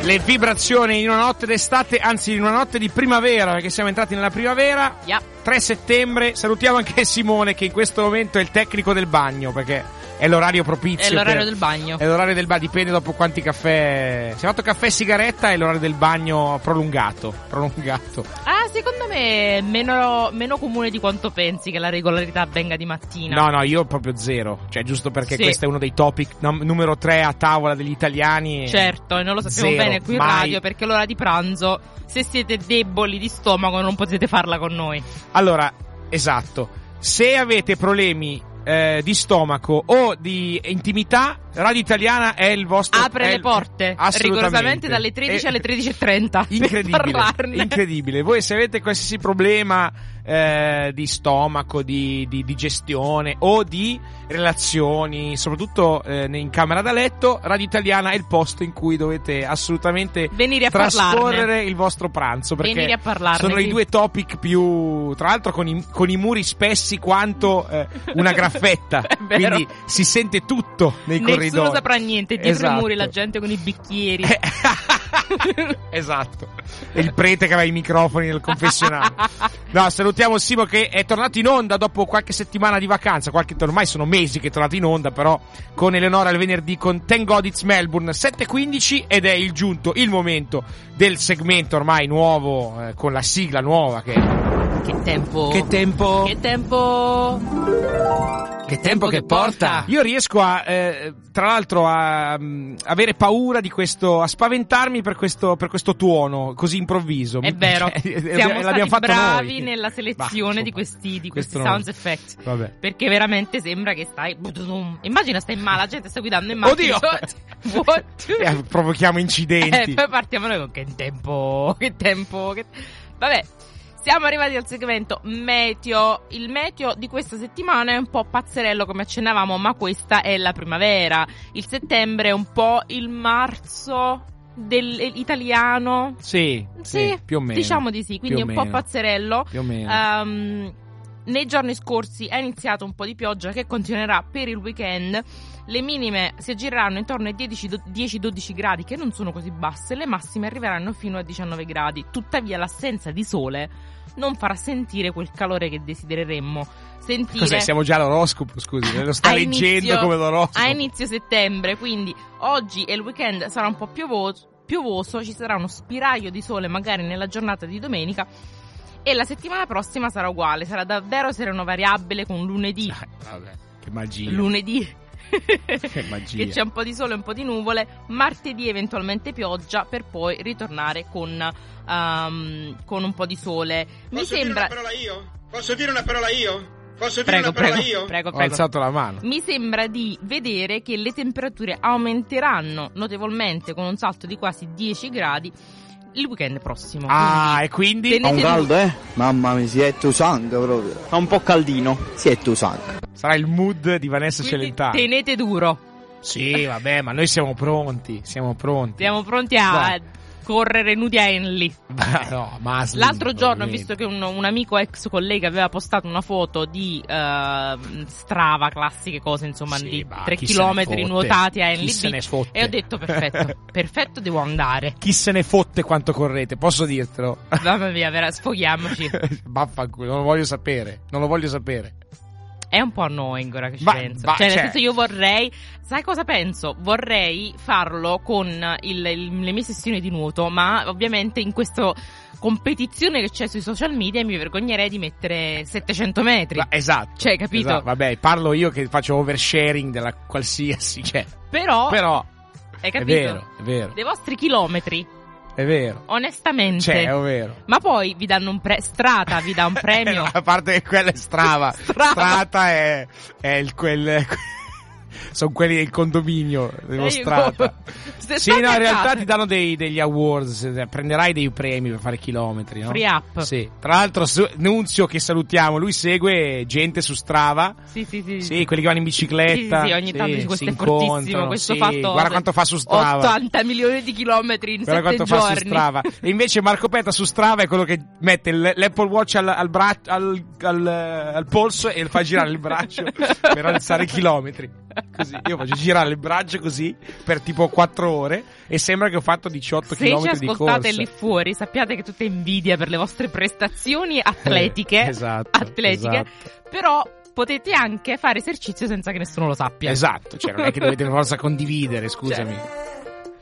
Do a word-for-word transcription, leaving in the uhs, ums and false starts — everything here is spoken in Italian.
Le vibrazioni in una notte d'estate, anzi in una notte di primavera, perché siamo entrati nella primavera. Yeah. tre settembre. Salutiamo anche Simone, che in questo momento è il tecnico del bagno, perché è l'orario propizio. È l'orario per... del bagno. È l'orario del bagno, dipende dopo quanti caffè. Si è fatto caffè e sigaretta, è l'orario del bagno prolungato. Prolungato. Ah, secondo me è meno, meno comune di quanto pensi che la regolarità venga di mattina. No, no, io proprio zero. Cioè, giusto perché sì. questo è uno dei topic no, numero tre a tavola degli italiani. Certo, e non lo sappiamo zero, bene qui in mai. radio, perché l'ora di pranzo, se siete deboli di stomaco, non potete farla con noi. Allora, esatto. Se avete problemi eh, di stomaco o di intimità, Radio Italiana è il vostro. Apre è le il, porte rigorosamente dalle tredici e, alle tredici e trenta. Incredibile, incredibile. Voi se avete qualsiasi problema eh, di stomaco, di, di digestione o di relazioni, soprattutto eh, in camera da letto, Radio Italiana è il posto in cui dovete assolutamente venire a trascorrere parlarne. il vostro pranzo, perché venire a parlarne, sono sì. i due topic più, tra l'altro con i, con i muri spessi quanto eh, una graffetta, quindi si sente tutto nei corridoi. Nessuno saprà niente, dietro esatto. i muri la gente con i bicchieri. Esatto. E il prete che aveva i microfoni nel confessionale. No, salutiamo Simo che è tornato in onda dopo qualche settimana di vacanza, qualche, ormai sono mesi che è tornato in onda, però con Eleonora il venerdì con Thank God It's Melbourne sette e quindici, ed è il giunto il momento del segmento ormai nuovo, eh, con la sigla nuova che Che tempo. Che tempo. Che tempo. Che tempo che porta. Io riesco a eh, tra l'altro a um, avere paura di questo, a spaventarmi per questo per questo tuono così improvviso. È vero. Cioè, siamo l'abbiamo stati fatto bravi noi. nella selezione bah, di questi di questi non... sound effect. Vabbè. Perché veramente sembra che stai immagina stai in male, la gente sta guidando in macchina. Oddio. eh, provochiamo incidenti. Eh, poi partiamo noi con che tempo, che tempo, che... Vabbè. Siamo arrivati al segmento meteo. Il meteo di questa settimana è un po' pazzerello, come accennavamo, ma questa è la primavera. Il settembre è un po' il marzo dell'italiano. Sì, sì, sì, più o meno. Diciamo di sì, quindi più un po' meno. pazzerello. Più o meno. Um, nei giorni scorsi è iniziato un po' di pioggia che continuerà per il weekend. Le minime si aggireranno intorno ai dieci dodici gradi, che non sono così basse. Le massime arriveranno fino a diciannove gradi. Tuttavia l'assenza di sole non farà sentire quel calore che desidereremmo sentire. Cos'è? Siamo già all'oroscopo, scusi, lo sta leggendo inizio, come l'oroscopo. A inizio settembre, quindi oggi e il weekend sarà un po' piovoso, piovoso, ci sarà uno spiraglio di sole magari nella giornata di domenica. E la settimana prossima sarà uguale, sarà davvero sereno variabile, con lunedì. Ah, vabbè, che magia. Lunedì che magia. che c'è un po' di sole e un po' di nuvole. Martedì eventualmente pioggia, per poi ritornare con, um, con un po' di sole. Mi Posso sembra... dire una parola io? Posso dire una parola io? Posso dire Prego, una parola prego, io? prego, Ho prego. alzato la mano. Mi sembra di vedere che le temperature aumenteranno notevolmente, con un salto di quasi dieci gradi il weekend prossimo. Ah, e quindi? tenete Fa un caldo, duro. eh? Mamma mia, si è tusante proprio. Fa un po' caldino, si è tusante. Sarà il mood di Vanessa Quindi Celentano. tenete duro. Sì, vabbè, ma noi siamo pronti, siamo pronti. Siamo pronti a Beh. correre nudi a Henley. No, Masli, L'altro giorno ho ovviamente. visto che un, un amico ex collega aveva postato una foto di uh, Strava, classiche cose, insomma, Sì, di ma tre chi se ne chilometri fotte? nuotati a Chi Henley se ne Beach. fotte? E ho detto perfetto, perfetto, devo andare. Chi se ne fotte quanto correte, posso dirtelo? Mamma mia, vera, sfoghiamoci. Vaffanculo, non lo voglio sapere, non lo voglio sapere. È un po' annoying ora che ci Ma- penso. ma- Cioè, nel cioè- senso, io vorrei. Sai cosa penso? Vorrei farlo con il- il- le mie sessioni di nuoto, ma ovviamente in questa competizione che c'è sui social media mi vergognerei di mettere settecento metri. Ma- esatto. Cioè, capito? Esatto, vabbè, parlo io che faccio oversharing della qualsiasi, cioè. Però, Però, hai è capito? vero, è vero, Dei vostri chilometri, è vero. onestamente. Cioè, è vero. Ma poi vi danno un pre- Strata vi dà un premio. A parte che quella è Strava. Strava. Strata è, è il quel. Sono quelli del condominio dello Eh, Strata. se Sì, state no, a in realtà casa- ti danno dei, degli awards, prenderai dei premi per fare chilometri, no? Free up. Sì. Tra l'altro, su- Nunzio, che salutiamo, lui segue gente su Strava. Sì, sì, sì. Sì, quelli che vanno in bicicletta. Sì, sì, ogni tanto dici, questo si è fortissimo, incontrano, questo sì, fatto guarda quanto fa su Strava. ottanta milioni di chilometri in Guarda sette quanto giorni. fa su Strava. E invece Marco Petta su Strava è quello che mette l- l'Apple Watch al, al, bra- al, al, al polso e fa girare il braccio per alzare i chilometri. Così, io faccio girare il braccio così per tipo quattro ore e sembra che ho fatto diciotto chilometri di corsa. Se ci ascoltate lì fuori, sappiate che tutta invidia per le vostre prestazioni atletiche. Eh, esatto. Atletiche. Esatto. Però potete anche fare esercizio senza che nessuno lo sappia. Esatto, cioè non è che dovete per forza condividere, scusami. Cioè.